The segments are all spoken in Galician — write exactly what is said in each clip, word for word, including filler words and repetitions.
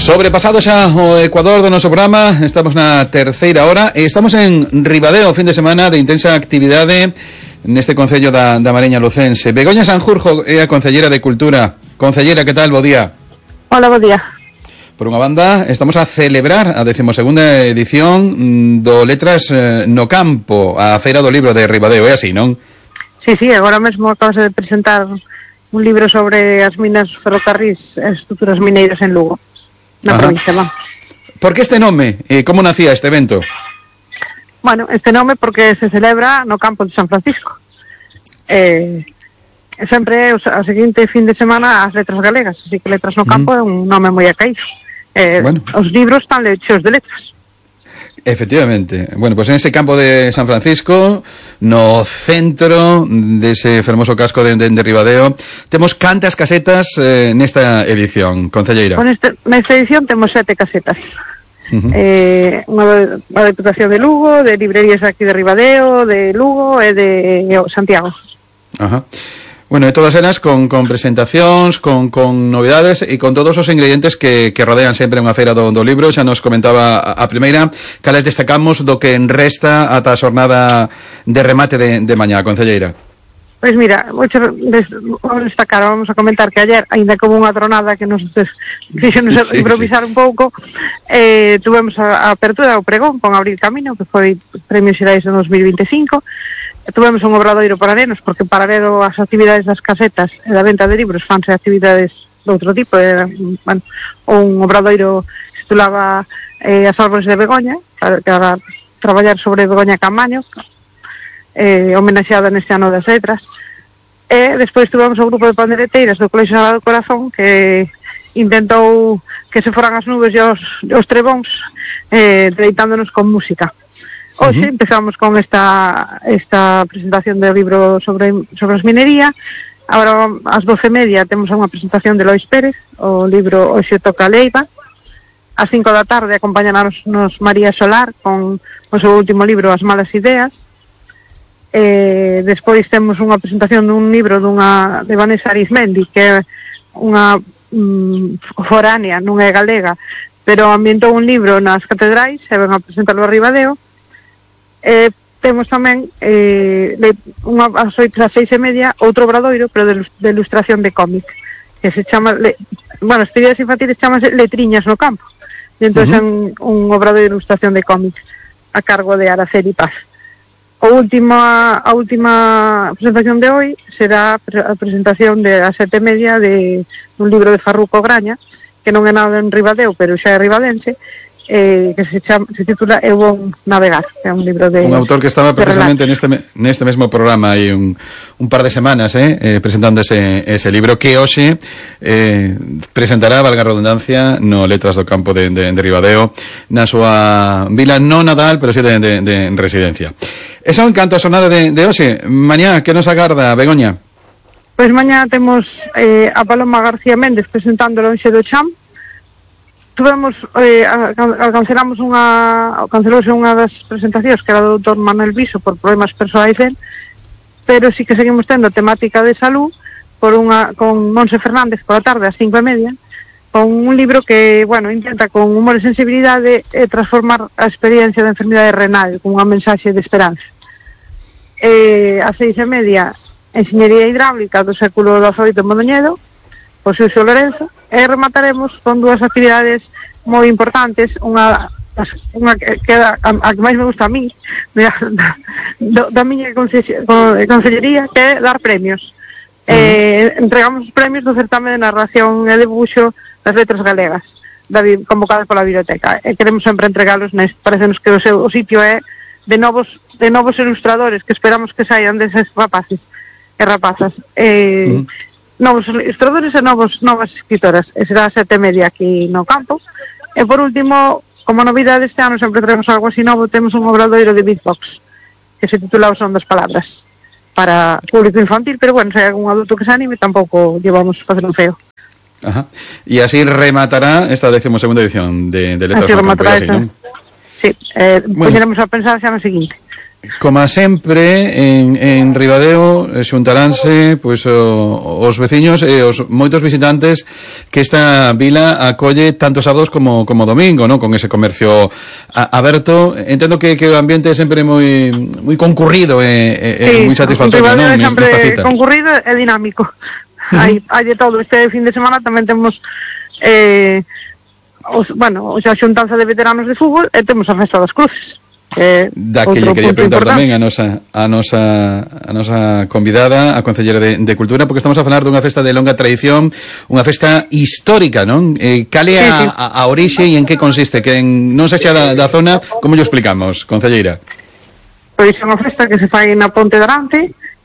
Sobrepasado xa o Ecuador do noso programa, estamos na terceira hora e estamos en Ribadeo, fin de semana de intensa actividade neste concello da, da Mariña Lucense. Begoña Sanjurjo é a concelleira de Cultura. Concelleira, que tal? Bo día. Hola, bo día. Por unha banda, estamos a celebrar a decimosegunda edición do Letras no Campo, a Feira do Libro de Ribadeo, é así, non? Sí, sí, agora mesmo acabas de presentar un libro sobre as minas ferrocarrís e estruturas mineiras en Lugo, na Ajá. provincia, va. Por que este nome? E como nacía este evento? Bueno, este nome porque se celebra no campo de San Francisco. Eh, sempre o seguinte fin de semana as letras galegas, así que Letras no Campo mm. é un nome moi acaído. Eh, bueno. Os libros están cheios de letras. Efectivamente. Bueno, pues en ese campo de San Francisco, no centro dese fermoso casco de, de, de Ribadeo, temos cantas casetas eh, nesta edición, concelleira? Con este, nesta edición temos sete casetas. Uh-huh. Eh, unha, unha deputación de Lugo, de librerías aquí de Ribadeo, de Lugo e de Santiago. Ajá. Bueno, e todas elas con, con presentacións, con, con novidades e con todos os ingredientes que, que rodean sempre unha feira do, do libro. Xa nos comentaba a, a primeira, cales destacamos do que resta ata a xornada de remate de, de mañá, concelleira. Pois mira, vou destacar, vamos a comentar que ayer, ainda como unha tronada que nos fixenos sí, improvisar sí. un pouco, eh, tuvemos a, a apertura do pregón con Abrir Camino, que foi Premios Xerais de dos mil vinte e cinco. Tuvemos un obradoiro para nenos, porque paralelo as actividades das casetas e da venta de libros fanse actividades de outro tipo. Era, bueno, un obradoiro que titulaba eh, As árbores de Begoña, para, para traballar sobre Begoña Camaño, eh, homenaxeada neste ano das letras. E despois tuvemos o grupo de pandereteiras do Colexio Sagrado Corazón, que intentou que se foran as nubes e os, os trebóns, eh, deleitándonos con música. Hoxe uh-huh. empezamos con esta esta presentación do libro sobre sobre as minería. Agora ás doce e media temos unha presentación de Lois Pérez, o libro Hoxe toca Leiva. Ás cinco da tarde acompañarnos nos María Solar con o seu último libro As malas ideas. Eh, despois temos unha presentación dun libro dunha de Vanessa Arizmendi, que é unha mm, foránea, non é galega, pero ambientou un libro nas catedrais e ven a presentarlo a Ribadeo. Eh, temos tamén eh, de, unha, as oito a seis e media outro obradoiro, pero de, de ilustración de cómic, que se chama le, bueno, actividades infantiles chamase Letriñas no Campo, e entón uh-huh. un, un obradoiro de ilustración de cómic a cargo de Araceli Paz. O última, a última presentación de hoy será a presentación de a sete e media de un libro de Farruco Graña, que non é nada en Ribadeo, pero xa é ribadense, Eh, que se, chama, se titula Eu vou navegar, que é un libro de... Un autor que estaba precisamente neste, neste mesmo programa hai un, un par de semanas eh, eh, presentando ese, ese libro que hoxe eh, presentará, valga a redundancia, no Letras do Campo de, de, de Ribadeo, na súa vila non natal, pero sí de, de, de residencia. Eso en canto a xornada de, de hoxe. Mañá, que nos agarda, Begoña? Pois mañá temos eh, a Paloma García Méndez presentando Lonxe do Cham. Tuvemos, eh, cancelamos unha, cancelouse unha das presentacións que era do doutor Manuel Viso por problemas persoais del, pero sí que seguimos tendo temática de salud por unha, con Monse Fernández por a tarde ás cinco e media, con un libro que, bueno, intenta con humor e sensibilidade eh, transformar a experiencia da enfermidade renal con unha mensaxe de esperanza. Eh, ás seis e media, Enxeñería Hidráulica do século dezoito en Mondoñedo, por Xurxo Lorenzo, e remataremos con dúas actividades moi importantes, unha, unha que, que a, a que máis me gusta a mí, da, da, da miña consellería, que é dar premios. Uh-huh. Eh, entregamos os premios do certame de narración e debuxo das letras galegas, David, convocadas pola biblioteca, e queremos sempre entregalos neste, parecenos que o, seu, o sitio é de novos, de novos ilustradores que esperamos que saian deses rapaces e rapazas. Eh, uh-huh. Novos ilustradores e novos, novas escritoras. E será a sete e media aquí no campo. E por último, como novidade este ano, sempre traemos algo así novo, temos un obradoiro de beatbox que se titula O Son das Palabras, para público infantil, pero bueno, se hai algún adulto que se anime, tampouco llevamos facer un feo. Ajá. E así rematará esta decimosegunda edición de, de Letras así no Campo, así, non? Sí, eh, bueno. Poñeremos a pensar xa na seguinte. Como sempre, en, en Ribadeo xuntaránse pois, o, os veciños e os moitos visitantes que esta vila acolle tanto sábados como, como domingo, ¿no? Con ese comercio a, aberto. Entendo que, que o ambiente é sempre moi moi concurrido e, e, sí, moi satisfactorio, non? Nesta cita. Concurrido e dinámico. Uh-huh. hai, hai de todo. Este fin de semana tamén temos eh, os, bueno, xa xuntanza de veteranos de fútbol e temos a Festa das Cruces. Eh, da que lle quería preguntar importante. Tamén a nosa a nosa a nosa convidada, a Concellera de, de Cultura, porque estamos a falar dunha festa de longa tradición, unha festa histórica, non? Eh, cale a, sí, sí. a, a orixe e en que consiste? Que en, non se xa da, da zona, como lle explicamos, Concelleira? Pois é unha festa que se fai na Ponte de Arante,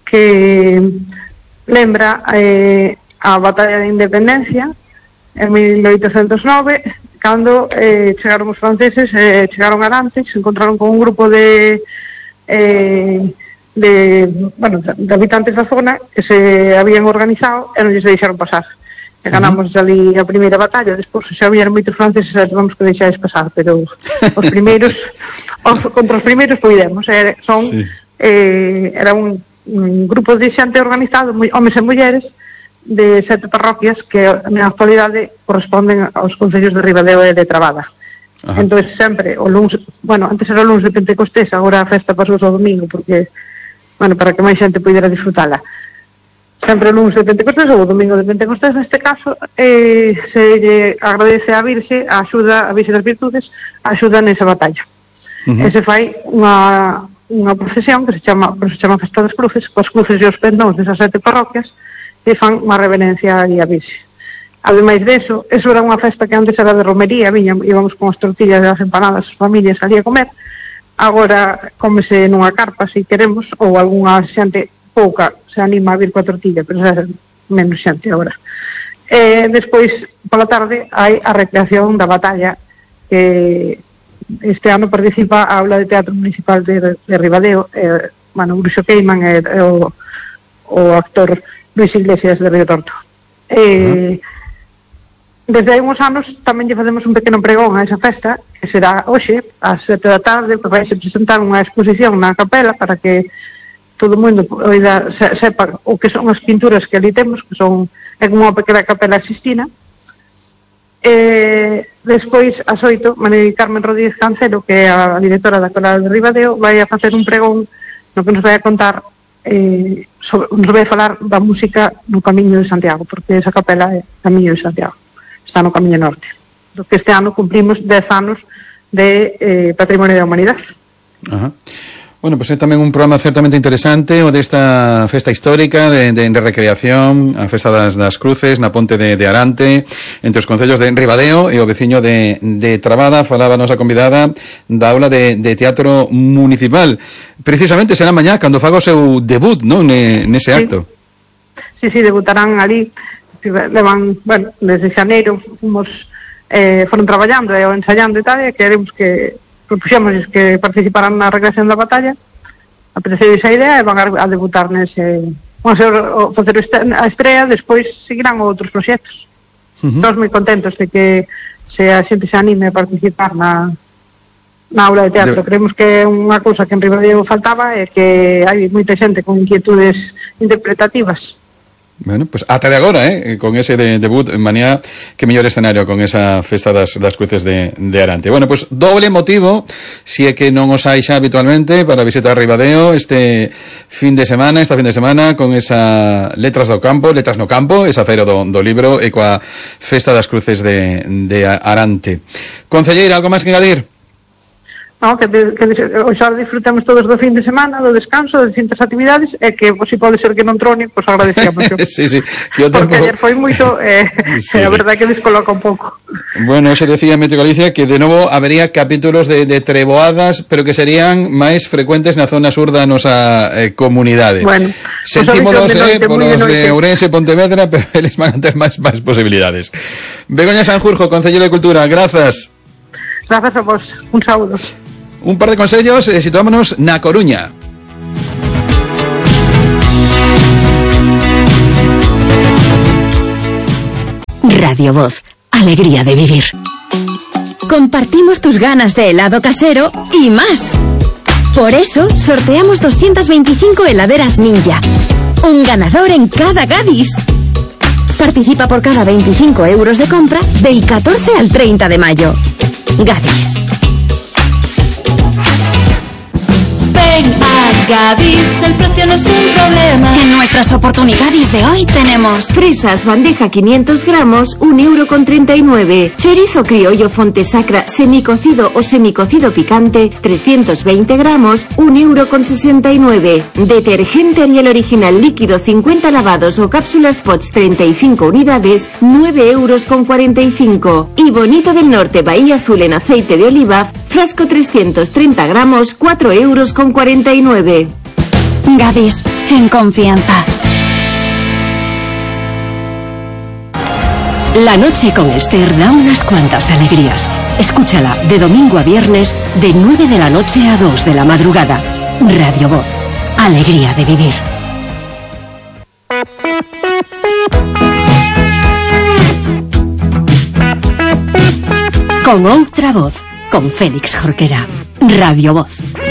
que lembra eh, a Batalla de Independencia en mil oitocentos nove, cando eh, chegaron os franceses, eh, chegaron a Arante, se encontraron con un grupo de eh, de, bueno, de habitantes da zona que se habían organizado e non lles deixaron pasar. E ganamos uh-huh. ali a primeira batalla, despois xa habían moitos franceses e vamos que deixades pasar, pero os primeiros os, contra os primeiros poidemos, eh, son sí. eh, era un, un grupo de xente organizado, homes e mulleres, de sete parroquias que na actualidade corresponden aos concellos de Ribadeo e de Trabada. Ajá. Entón sempre o luns, bueno, antes era o luns de Pentecostés, agora a festa pasou ao domingo porque, bueno, para que máis xente pudera disfrutala. Sempre o luns de Pentecostés ou o domingo de Pentecostés, neste caso, eh, se lle agradece á Virxe a axuda, a Virxe das Virtudes, a axuda nesa batalla. Uh-huh. E se fai unha unha procesión que se chama, se chama Festa das Cruces, coas cruces e os pendóns desas sete parroquias, e fan unha reverencia a Virxe. Ademais deso, eso era unha festa que antes era de romería, viña, íbamos con as tortillas e as empanadas, as familias ali a comer, agora cómese nunha carpa, se queremos, ou algunha xente pouca se anima a vir coa tortilla, pero é menos xente agora. E despois, pola tarde, hai a recreación da batalla, que este ano participa a Aula de Teatro Municipal de, de Ribadeo, e, bueno, Bruxo Queiman e, e o, o actor Luis Iglesias de Río Torto. Eh, uh-huh. Desde hai uns anos tamén lle facemos un pequeno pregón a esa festa, que será hoxe, ás sete da tarde, que vai se presentar unha exposición na capela para que todo o mundo oida, se, sepa o que son as pinturas que ali temos, que son é como unha pequena capela Sistina. Eh, despois, ás oito, María Carmen Rodríguez Cancelo, que é a directora da Coral de Ribadeo, vai a facer un pregón no que nos vai a contar eh, sobre, nos vai a falar da música no Camiño de Santiago, porque esa capela é Camiño de Santiago, está no Camiño Norte, do que este ano cumplimos dez anos de eh, Patrimonio da Humanidade. Ajá. Bueno, pues é tamén un programa certamente interesante, o desta festa histórica de, de, de recreación, a festa das, das Cruces na Ponte de, de Arante, entre os concellos de Ribadeo e o veciño de, de Trabada. Falaba a nosa convidada da aula de, de teatro municipal. Precisamente será mañá cando faga o seu debut, non, nese acto. Sí, sí, debutarán ali, levan, bueno, desde xaneiro fomos, eh, foron traballando e ensayando e tal, e queremos que propuxemos que participaran na recreación da batalla, apeteceu esa idea e van a debutar nese, van a ser, o, facer a estrea, despois seguirán outros proxectos. Uh-huh. Estamos moi contentos de que se a xente se anime a participar na, na aula de teatro. De... Creemos que é unha cousa que en Ribadeo faltaba e que hai moita xente con inquietudes interpretativas. Bueno, pues ata de agora, eh, con ese de, debut en Manía, que mellor escenario con esa festa das, das Cruces de, de Arante. Bueno, pues doble motivo, si é que non os hai xa habitualmente, para visitar Ribadeo este fin de semana, esta fin de semana, con esa Letras do Campo, Letras no Campo, esa feira do, do libro, e coa festa das Cruces de, de Arante. Concelleira, algo máis que engadir? No, que, que, que xa disfrutemos todos do fin de semana, do descanso, das distintas actividades, e que, pois, si pode ser que non trone, pois agradecemos. Sí, sí. Que Porque tempo... ayer foi moito, eh, sí, a sí. verdade que descoloca un pouco. Bueno, eso decía Meteo Galicia, que de novo habería capítulos de, de treboadas, pero que serían máis frecuentes na zona sur da nosa eh, comunidade. Bueno, sentímonos, eh, polos de Ourense e Pontevedra, pero eles van a ter máis, máis posibilidades. Begoña Sanjurjo, Concelleiro de Cultura, grazas. Grazas a vos, un saúdo. Un par de consellos, eh, situámonos na Coruña. Radio Voz, alegría de vivir. Compartimos tus ganas de helado casero y más. Por eso, sorteamos doscientas veinticinco heladeras Ninja. Un ganador en cada Gadis. Participa por cada veinticinco euros de compra del catorce al treinta de mayo. Gadis. Ven a Gadis, el precio no es un problema. En nuestras oportunidades de hoy tenemos fresas bandeja quinientos gramos, un euro con treinta y nueve. Chorizo criollo Fontesacra semicocido o semicocido picante, trescientos veinte gramos, un euro con sesenta y nueve. Detergente Ariel original líquido cincuenta lavados o cápsulas Pots treinta y cinco unidades, nueve euros con cuarenta y cinco. Y Bonito del Norte Bahía Azul en aceite de oliva, frasco trescientos treinta gramos, cuatro euros con cuarenta y nueve. Gadis, en confianza. La noche con Esther da unas cuantas alegrías. Escúchala de domingo a viernes, de nueve de la noche a dos de la madrugada. Radio Voz. Alegría de vivir. Con otra voz, con Félix Jorquera. Radio Voz.